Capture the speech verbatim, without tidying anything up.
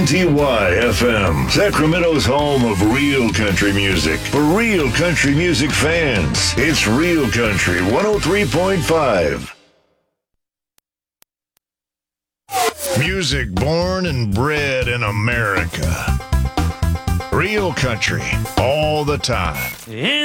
T Y F M, Sacramento's home of real country music. For real country music fans, it's Real Country one oh three point five. Music born and bred in America. Real country, all the time. In